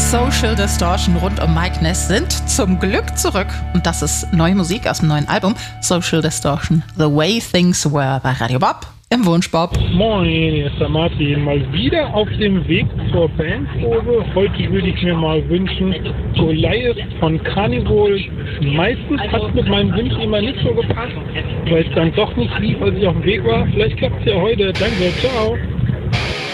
Social Distortion rund um Mike Ness sind zum Glück zurück. Und das ist neue Musik aus dem neuen Album Social Distortion, The Way Things Were bei Radio Bob im Wunschbob. Moin, hier ist der Martin. Mal wieder auf dem Weg zur Bandprobe. Heute würde ich mir mal wünschen, Goliath von Carnival. Meistens hat es mit meinem Wunsch immer nicht so gepasst, weil es dann doch nicht lief, als ich auf dem Weg war. Vielleicht klappt es ja heute. Danke, ciao.